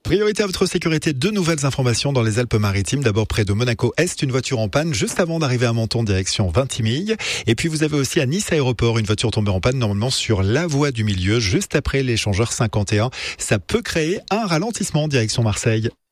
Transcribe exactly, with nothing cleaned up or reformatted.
Priorité à votre sécurité, deux nouvelles informations dans les Alpes-Maritimes. D'abord près de Monaco-Est, une voiture en panne juste avant d'arriver à Menton, direction Vintimille. Et puis vous avez aussi à Nice Aéroport une voiture tombée en panne normalement sur la voie du milieu, juste après l'échangeur cinquante et un. Ça peut créer un ralentissement direction Marseille.